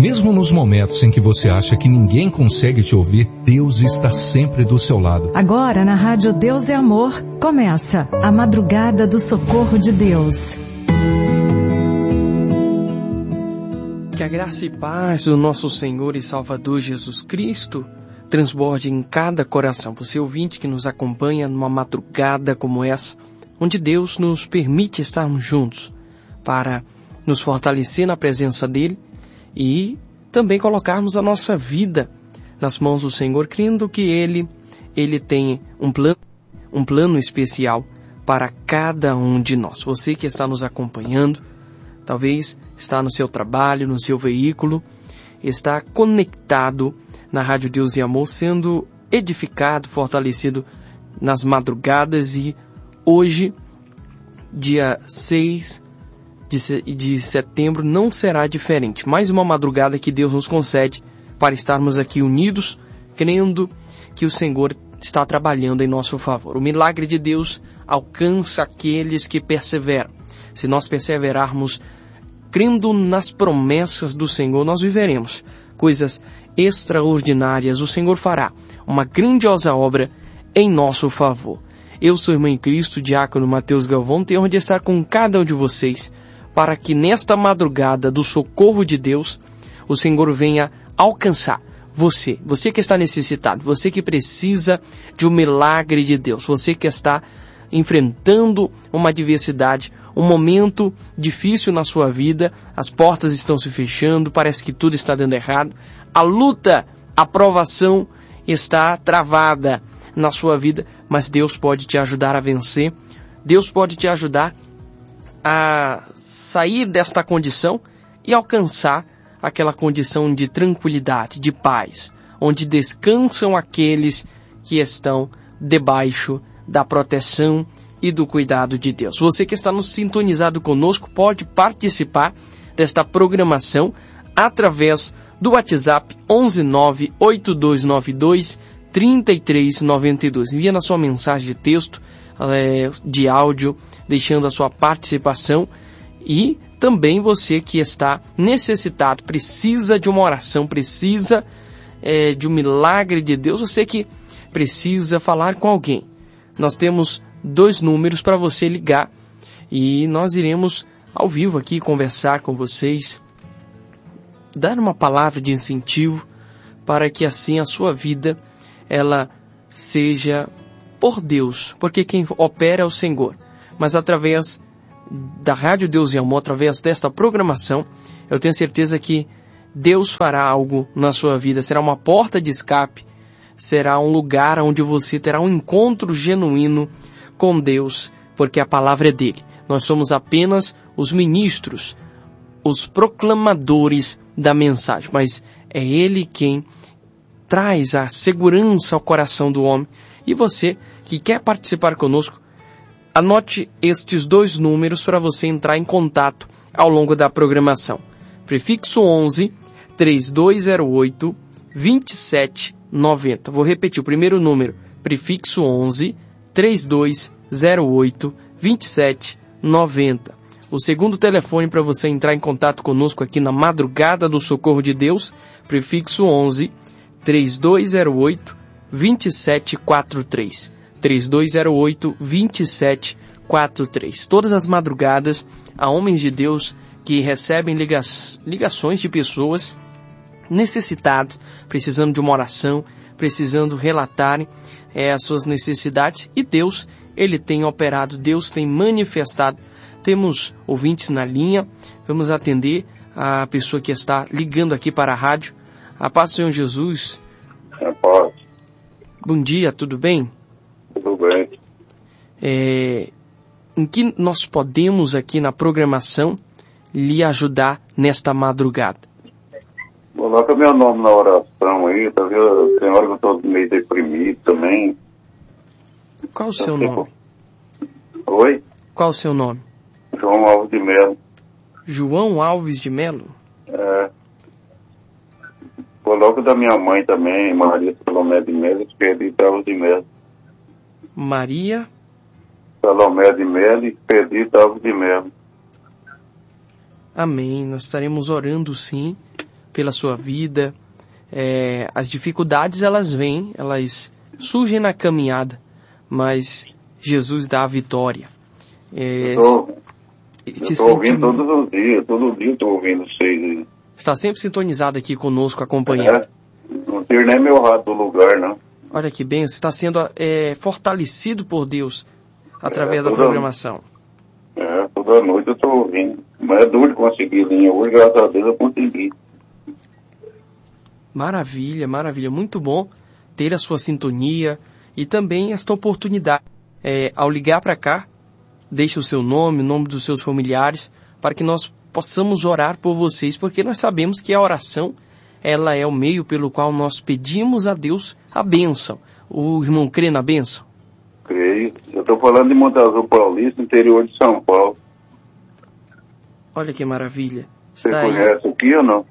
Mesmo nos momentos em que você acha que ninguém consegue te ouvir, Deus está sempre do seu lado. Agora na Rádio Deus é Amor, começa a Madrugada do Socorro de Deus. Que a graça e paz do nosso Senhor e Salvador Jesus Cristo transborde em cada coração. Você ouvinte que nos acompanha numa madrugada como essa, onde Deus nos permite estarmos juntos para nos fortalecer na presença dEle e também colocarmos a nossa vida nas mãos do Senhor, crendo que Ele tem um plano especial para cada um de nós. Você que está nos acompanhando, talvez está no seu trabalho, no seu veículo, está conectado na Rádio Deus e Amor, sendo edificado, fortalecido nas madrugadas, e hoje, dia 6 de setembro, não será diferente. Mais uma madrugada que Deus nos concede para estarmos aqui unidos, crendo que o Senhor está trabalhando em nosso favor. O milagre de Deus alcança aqueles que perseveram. Se nós perseverarmos crendo nas promessas do Senhor, nós viveremos coisas extraordinárias. O Senhor fará uma grandiosa obra em nosso favor. Eu sou irmão em Cristo, diácono Mateus Galvão, tenho honra de estar com cada um de vocês, para que nesta madrugada do socorro de Deus, o Senhor venha alcançar você que está necessitado, você que precisa de um milagre de Deus, você que está enfrentando uma adversidade, um momento difícil na sua vida, as portas estão se fechando, parece que tudo está dando errado, a luta, a provação está travada na sua vida, mas Deus pode te ajudar a vencer, Deus pode te ajudar a sair desta condição e alcançar aquela condição de tranquilidade, de paz, onde descansam aqueles que estão debaixo da proteção e do cuidado de Deus. Você que está nos sintonizado conosco pode participar desta programação através do WhatsApp 11982923392. Envia na sua mensagem de texto, de áudio, deixando a sua participação. E também você que está necessitado, precisa de uma oração, precisa de um milagre de Deus, você que precisa falar com alguém. Nós temos 2 números para você ligar e nós iremos ao vivo aqui conversar com vocês, dar uma palavra de incentivo para que assim a sua vida ela seja por Deus, porque quem opera é o Senhor. Mas através da Rádio Deus e Amor, através desta programação, eu tenho certeza que Deus fará algo na sua vida, será uma porta de escape, será um lugar onde você terá um encontro genuíno com Deus, porque a palavra é dele. Nós somos apenas os ministros, os proclamadores da mensagem, mas é ele quem traz a segurança ao coração do homem. E você que quer participar conosco, anote estes 2 números para você entrar em contato ao longo da programação. Prefixo 11 3208 2790. Vou repetir o primeiro número. Prefixo 11 3208 2790. O segundo telefone para você entrar em contato conosco aqui na Madrugada do Socorro de Deus. Prefixo 11 3208 2743. 3208-2743. Todas as madrugadas, há homens de Deus que recebem ligações de pessoas necessitadas, precisando de uma oração, precisando relatarem as suas necessidades. E Deus, Ele tem operado, Deus tem manifestado. Temos ouvintes na linha, vamos atender a pessoa que está ligando aqui para a rádio. A paz do Senhor Jesus. Pode. Bom dia, tudo bem? Tudo bem. Em que nós podemos aqui na programação lhe ajudar nesta madrugada? Coloca meu nome na oração aí, tá vendo? Tem hora que eu tô meio deprimido também. Qual o seu nome? Oi? Qual o seu nome? João Alves de Melo. João Alves de Melo? Coloca da minha mãe também, Maria Salomé de Melo, Expedito Alves de Melo. Maria Salomé de Melo, Expedito Alves de Melo. Amém. Nós estaremos orando sim pela sua vida. As dificuldades, elas vêm, elas surgem na caminhada, mas Jesus dá a vitória. Eu estou ouvindo todos os dias, todo dia eu estou ouvindo vocês aí. Está sempre sintonizado aqui conosco, acompanhando. Não tiro nem meu rato do lugar, não. Olha que bem, você está sendo fortalecido por Deus através da programação. Toda noite eu estou ouvindo. Mas é duro conseguir linha. Hoje, graças a Deus, eu consegui. Maravilha, maravilha. Muito bom ter a sua sintonia e também esta oportunidade. Ao ligar para cá, deixe o seu nome, o nome dos seus familiares, para que nós possamos orar por vocês, porque nós sabemos que a oração, ela é o meio pelo qual nós pedimos a Deus a bênção. O irmão crê na bênção? Creio. Eu estou falando de Monte Azul Paulista, interior de São Paulo. Olha que maravilha. Você conhece aqui ou não?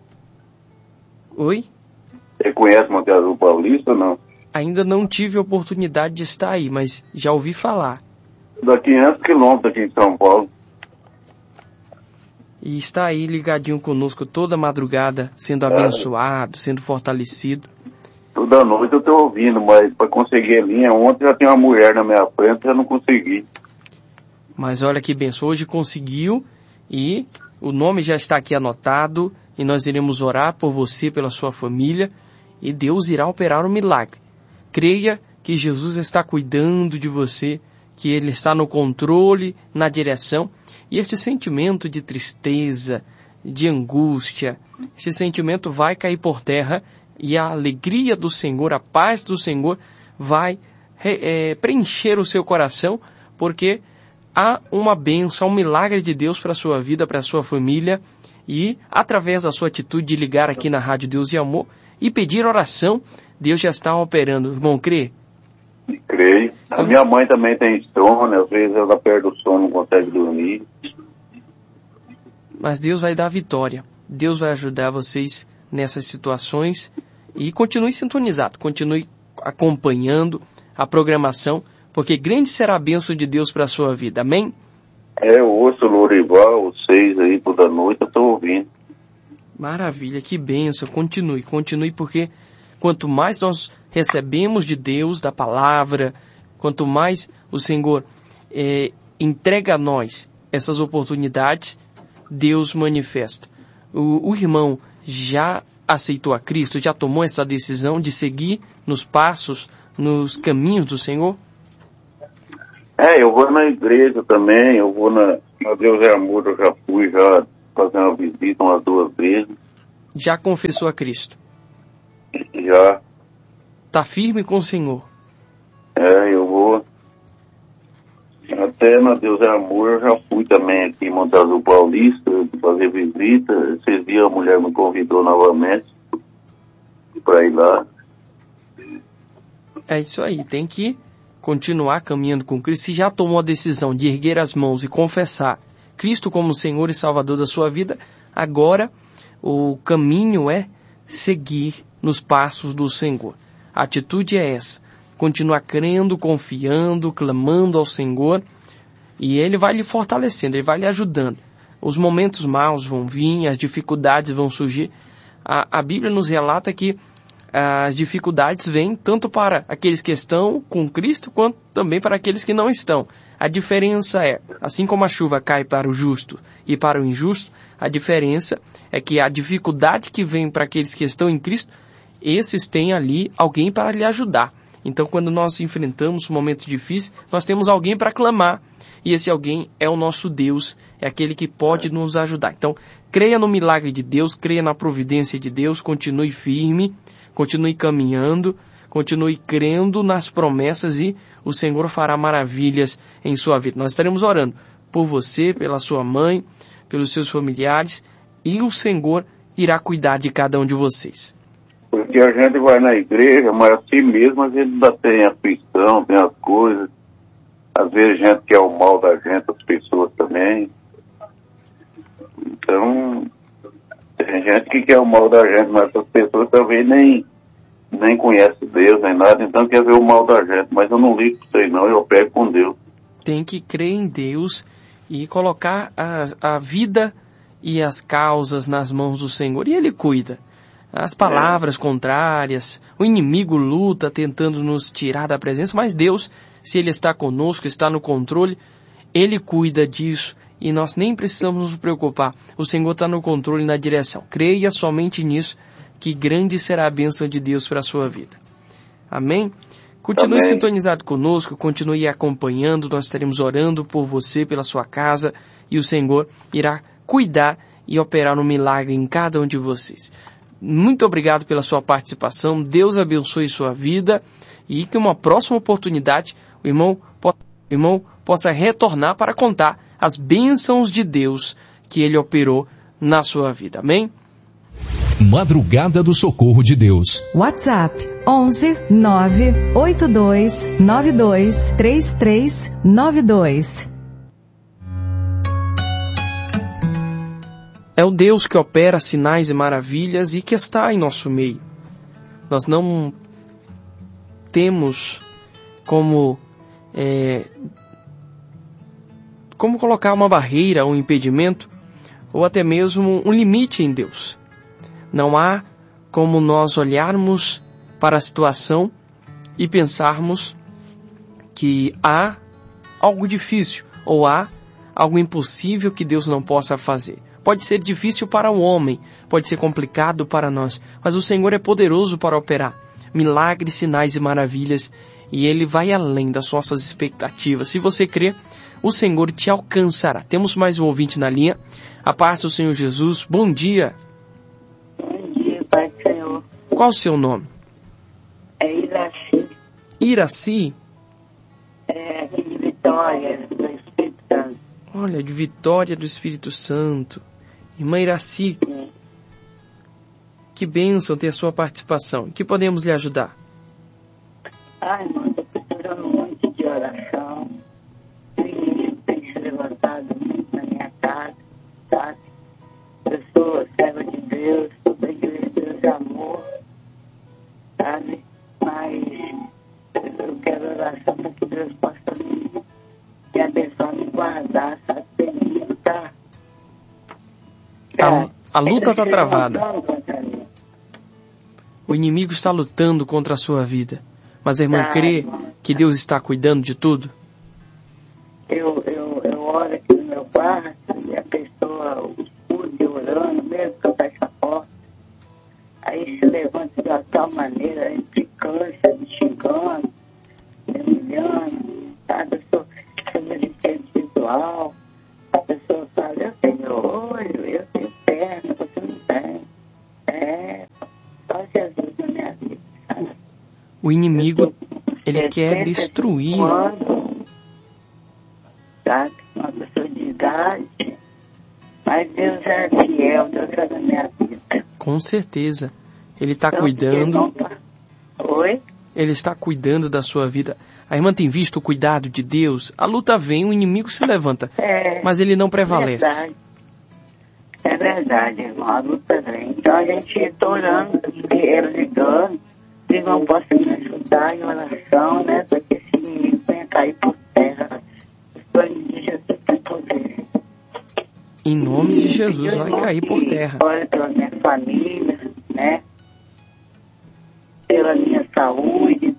Oi? Você conhece Monte Azul Paulista ou não? Ainda não tive a oportunidade de estar aí, mas já ouvi falar. Dá 500 quilômetros aqui em São Paulo. E está aí ligadinho conosco toda madrugada, sendo abençoado, sendo fortalecido. Toda noite eu estou ouvindo, mas para conseguir a linha, ontem já tem uma mulher na minha frente, já não consegui. Mas olha que benção, hoje conseguiu e o nome já está aqui anotado e nós iremos orar por você, pela sua família e Deus irá operar um milagre. Creia que Jesus está cuidando de você, que Ele está no controle, na direção. E este sentimento de tristeza, de angústia, este sentimento vai cair por terra e a alegria do Senhor, a paz do Senhor vai preencher o seu coração, porque há uma bênção, um milagre de Deus para a sua vida, para a sua família. E através da sua atitude de ligar aqui na Rádio Deus e Amor e pedir oração, Deus já está operando. Irmão, crê? Creio. A minha mãe também tem sono, às vezes ela perde o sono, não consegue dormir. Mas Deus vai dar vitória. Deus vai ajudar vocês nessas situações. E continue sintonizado, continue acompanhando a programação, porque grande será a bênção de Deus para a sua vida. Amém? Eu ouço o Lourival, vocês aí toda noite, eu estou ouvindo. Maravilha, que bênção. Continue, porque quanto mais nós recebemos de Deus, da palavra, quanto mais o Senhor entrega a nós essas oportunidades, Deus manifesta. O irmão já aceitou a Cristo, já tomou essa decisão de seguir nos passos, nos caminhos do Senhor? Eu vou na igreja também, eu vou na Deus é Amor, eu já fui fazer uma visita umas 2 vezes. Já confessou a Cristo? Já. Está firme com o Senhor? Eu vou. Até na Deus é Amor, eu já fui também aqui em Monte Azul Paulista, fazer visita. Esses dias a mulher me convidou novamente para ir lá. É isso aí, tem que continuar caminhando com Cristo. Se já tomou a decisão de erguer as mãos e confessar Cristo como Senhor e Salvador da sua vida, agora o caminho é seguir nos passos do Senhor. A atitude é essa, continuar crendo, confiando, clamando ao Senhor, e Ele vai lhe fortalecendo, Ele vai lhe ajudando. Os momentos maus vão vir, as dificuldades vão surgir. A Bíblia nos relata que as dificuldades vêm tanto para aqueles que estão com Cristo, quanto também para aqueles que não estão. A diferença é, assim como a chuva cai para o justo e para o injusto, a diferença é que a dificuldade que vem para aqueles que estão em Cristo, esses têm ali alguém para lhe ajudar. Então, quando nós enfrentamos momentos difíceis, nós temos alguém para clamar. E esse alguém é o nosso Deus, é aquele que pode nos ajudar. Então, creia no milagre de Deus, creia na providência de Deus, continue firme, continue caminhando, continue crendo nas promessas e o Senhor fará maravilhas em sua vida. Nós estaremos orando por você, pela sua mãe, pelos seus familiares, e o Senhor irá cuidar de cada um de vocês. Porque a gente vai na igreja, mas assim mesmo a gente ainda tem aflição, tem as coisas. Às vezes a gente quer o mal da gente, as pessoas também. Então, tem gente que quer o mal da gente, mas essas pessoas talvez nem conhecem Deus, nem nada, então quer ver o mal da gente. Mas eu não ligo para isso não, eu pego com Deus. Tem que crer em Deus e colocar a vida e as causas nas mãos do Senhor, e Ele cuida. As palavras contrárias, o inimigo luta tentando nos tirar da presença, mas Deus, se Ele está conosco, está no controle, Ele cuida disso e nós nem precisamos nos preocupar. O Senhor está no controle e na direção. Creia somente nisso, que grande será a bênção de Deus para a sua vida. Amém? Continue sintonizado conosco, continue acompanhando, nós estaremos orando por você, pela sua casa, e o Senhor irá cuidar e operar um milagre em cada um de vocês. Muito obrigado pela sua participação, Deus abençoe sua vida e que uma próxima oportunidade o irmão possa retornar para contar as bênçãos de Deus que Ele operou na sua vida. Amém? Madrugada do Socorro de Deus. WhatsApp 11 982 92 3392. É o Deus que opera sinais e maravilhas e que está em nosso meio. Nós não temos como colocar uma barreira, um impedimento, ou até mesmo um limite em Deus. Não há como nós olharmos para a situação e pensarmos que há algo difícil ou há algo impossível que Deus não possa fazer. Pode ser difícil para o homem, pode ser complicado para nós, mas o Senhor é poderoso para operar milagres, sinais e maravilhas, e Ele vai além das nossas expectativas. Se você crê, o Senhor te alcançará. Temos mais um ouvinte na linha. A paz do Senhor Jesus. Bom dia. Bom dia, Pai do Senhor. Qual o seu nome? É Iraci. Iraci? É aqui de Vitória, do Espírito Santo. Olha, de Vitória do Espírito Santo. Irmã Iraci, que bênção ter a sua participação. Que podemos lhe ajudar? Ai, irmão, estou precisando muito de oração. O inimigo tem se levantado muito na minha casa, sabe? Eu sou serva de Deus, sou da igreja de Deus de amor, sabe? Mas eu quero oração para que Deus possa me abençoar, me guardar, sabe? Perigo, tá? A luta está travada. O inimigo está lutando contra a sua vida. Mas a irmã crê que Deus está cuidando de tudo? Eu oro aqui no meu quarto e a pessoa escuta orando, mesmo que eu feche a porta. Aí se levanta de uma tal maneira, implicância, me xingando, me humilhando, sabe? Eu sou deficiente visual. A pessoa fala, eu tenho olho, eu tenho perna, você não tem. Só Jesus na minha vida, sabe? O inimigo, ele quer destruir. Sabe? Uma pessoa de idade. Mas Deus é fiel, Deus é da minha vida. Com certeza. Ele está cuidando. Oi? Ele está cuidando da sua vida. A irmã tem visto o cuidado de Deus? A luta vem, o inimigo se levanta. Mas ele não prevalece. Verdade. É verdade, irmão. A luta vem. Então a gente está orando, ligando. Se não possa me ajudar em oração, né? Para que esse inimigo venha cair por terra. De Jesus tem poder. Em nome de Jesus, vai cair por terra. Ora pela minha família, né? Pela minha saúde.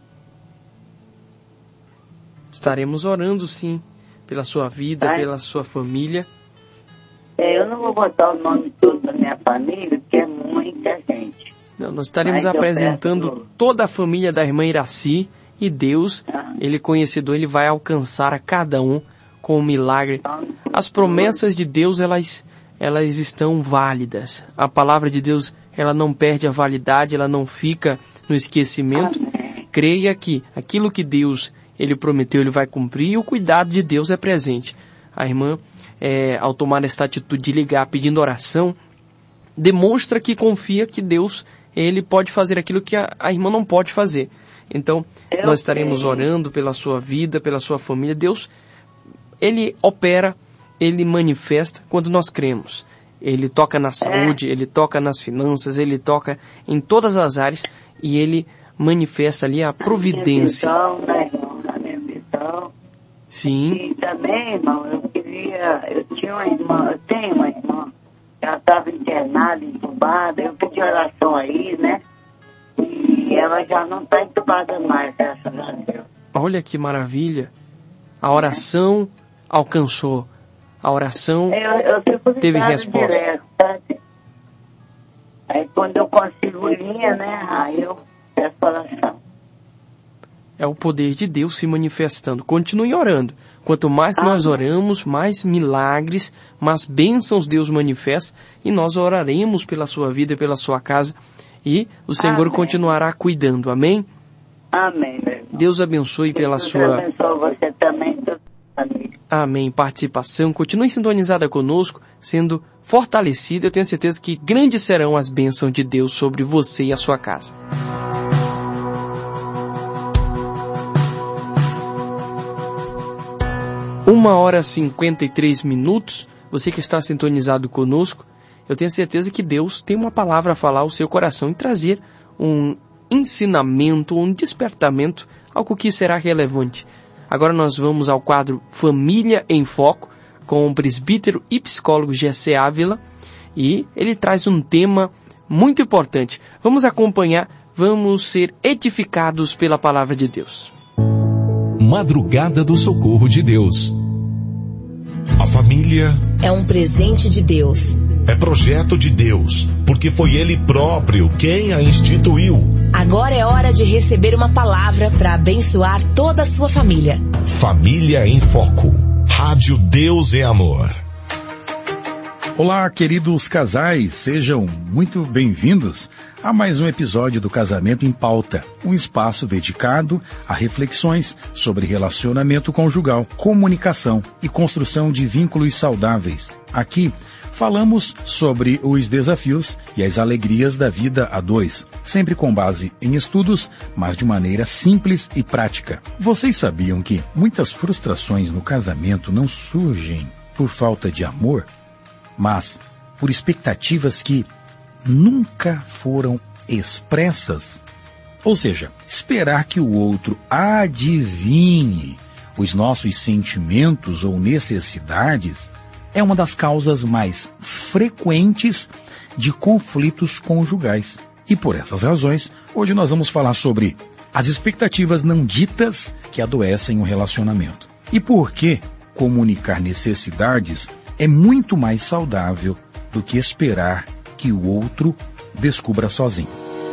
Estaremos orando, sim, pela sua vida, pela sua família. Eu não vou botar o nome todo da minha família, porque é muita gente. Não, nós estaremos apresentando toda a família da irmã Iraci e Deus, Ele conhecedor, Ele vai alcançar a cada um com um milagre. As promessas de Deus, elas estão válidas. A palavra de Deus, ela não perde a validade, ela não fica no esquecimento. Creia que aquilo que Deus, Ele prometeu, Ele vai cumprir e o cuidado de Deus é presente. A irmã, ao tomar esta atitude de ligar pedindo oração, demonstra que confia que Deus, Ele pode fazer aquilo que a irmã não pode fazer. Então, nós estaremos orando pela sua vida, pela sua família. Deus, Ele opera, Ele manifesta quando nós cremos. Ele toca na saúde, Ele toca nas finanças, Ele toca em todas as áreas e Ele manifesta ali a providência. Na minha visão. Sim. E também, irmão, eu tenho uma irmã, ela estava internada, entubada, eu pedi oração aí, né? E ela já não está entubada mais, graças a Deus. Olha que maravilha. A oração alcançou. A oração teve resposta. Direto, sabe? Aí quando eu consigo linha, né? Aí eu peço oração. É o poder de Deus se manifestando. Continue orando. Quanto mais nós oramos, mais milagres, mais bênçãos Deus manifesta. E nós oraremos pela sua vida, pela sua casa. E o Senhor continuará cuidando. Amém? Amém, meu irmão. Deus abençoe pela sua... Deus abençoe você também, toda a família. Amém. Participação. Continue sintonizada conosco, sendo fortalecida. Eu tenho certeza que grandes serão as bênçãos de Deus sobre você e a sua casa. Uma hora e 53 minutos. Você que está sintonizado conosco, eu tenho certeza que Deus tem uma palavra a falar ao seu coração e trazer um ensinamento, um despertamento, algo que será relevante. Agora nós vamos ao quadro Família em Foco, com o presbítero e psicólogo Gessé Ávila, e ele traz um tema muito importante. Vamos acompanhar, vamos ser edificados pela palavra de Deus. Madrugada do Socorro de Deus. A família é um presente de Deus. É projeto de Deus, porque foi Ele próprio quem a instituiu. Agora é hora de receber uma palavra para abençoar toda a sua família. Família em Foco. Rádio Deus é Amor. Olá, queridos casais, sejam muito bem-vindos a mais um episódio do Casamento em Pauta, um espaço dedicado a reflexões sobre relacionamento conjugal, comunicação e construção de vínculos saudáveis. Aqui falamos sobre os desafios e as alegrias da vida a dois, sempre com base em estudos, mas de maneira simples e prática. Vocês sabiam que muitas frustrações no casamento não surgem por falta de amor, mas por expectativas que nunca foram expressas? Ou seja, esperar que o outro adivinhe os nossos sentimentos ou necessidades é uma das causas mais frequentes de conflitos conjugais. E por essas razões, hoje nós vamos falar sobre as expectativas não ditas que adoecem o relacionamento. E por que comunicar necessidades é muito mais saudável do que esperar que o outro descubra sozinho.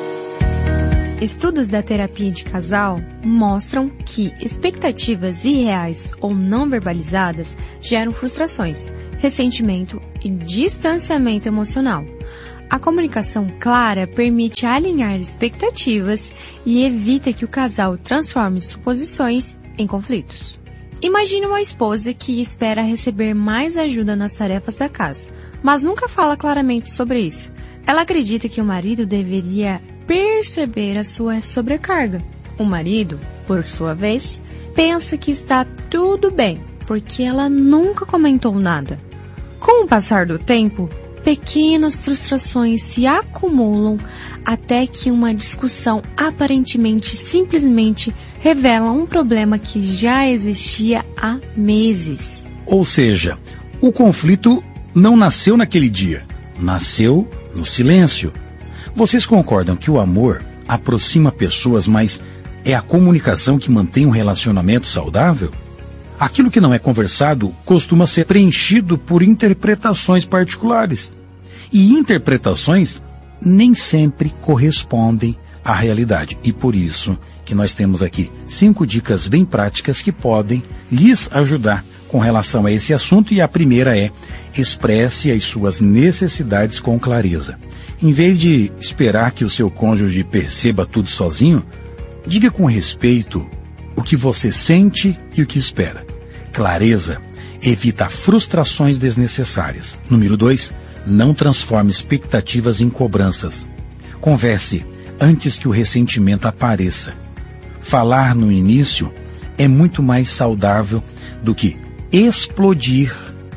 Estudos da terapia de casal mostram que expectativas irreais ou não verbalizadas geram frustrações, ressentimento e distanciamento emocional. A comunicação clara permite alinhar expectativas e evita que o casal transforme suposições em conflitos. Imagine uma esposa que espera receber mais ajuda nas tarefas da casa, mas nunca fala claramente sobre isso. Ela acredita que o marido deveria perceber a sua sobrecarga. O marido, por sua vez, pensa que está tudo bem, porque ela nunca comentou nada. Com o passar do tempo, pequenas frustrações se acumulam até que uma discussão aparentemente simplesmente revela um problema que já existia há meses. Ou seja, o conflito não nasceu naquele dia, nasceu no silêncio. Vocês concordam que o amor aproxima pessoas, mas é a comunicação que mantém um relacionamento saudável? Aquilo que não é conversado costuma ser preenchido por interpretações particulares. E interpretações nem sempre correspondem à realidade. E por isso que nós temos aqui 5 dicas bem práticas que podem lhes ajudar com relação a esse assunto. E a primeira é: expresse as suas necessidades com clareza. Em vez de esperar que o seu cônjuge perceba tudo sozinho, diga com respeito o que você sente e o que espera. Clareza evita frustrações desnecessárias. Número 2, não transforme expectativas em cobranças. Converse antes que o ressentimento apareça. Falar no início é muito mais saudável do que explodir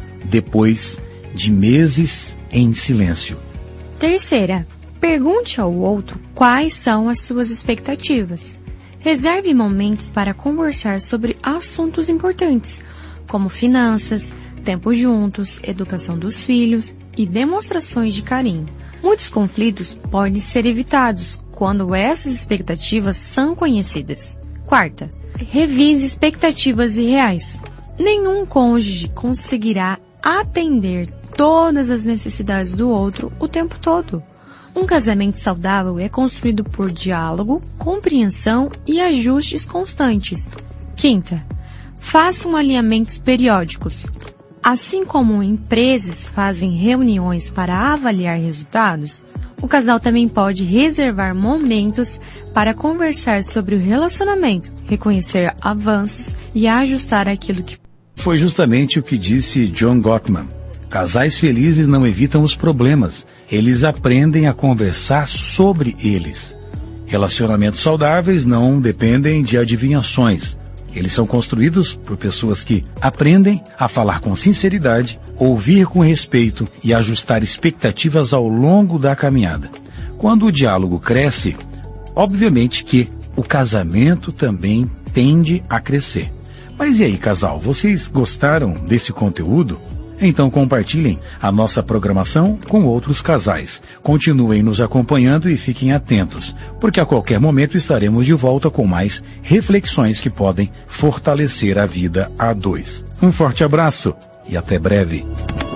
depois de meses em silêncio. Terceira, pergunte ao outro quais são as suas expectativas. Reserve momentos para conversar sobre assuntos importantes, como finanças, tempo juntos, educação dos filhos e demonstrações de carinho. Muitos conflitos podem ser evitados quando essas expectativas são conhecidas. Quarta, revise expectativas irreais. Nenhum cônjuge conseguirá atender todas as necessidades do outro o tempo todo. Um casamento saudável é construído por diálogo, compreensão e ajustes constantes. Quinta, façam alinhamentos periódicos. Assim como empresas fazem reuniões para avaliar resultados, o casal também pode reservar momentos para conversar sobre o relacionamento, reconhecer avanços e ajustar aquilo que... Foi justamente o que disse John Gottman. Casais felizes não evitam os problemas, eles aprendem a conversar sobre eles. Relacionamentos saudáveis não dependem de adivinhações. Eles são construídos por pessoas que aprendem a falar com sinceridade, ouvir com respeito e ajustar expectativas ao longo da caminhada. Quando o diálogo cresce, obviamente que o casamento também tende a crescer. Mas e aí, casal, vocês gostaram desse conteúdo? Então compartilhem a nossa programação com outros casais. Continuem nos acompanhando e fiquem atentos, porque a qualquer momento estaremos de volta com mais reflexões que podem fortalecer a vida a dois. Um forte abraço e até breve.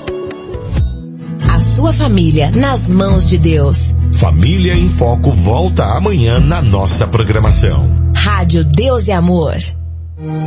A sua família nas mãos de Deus. Família em Foco volta amanhã na nossa programação. Rádio Deus e Amor.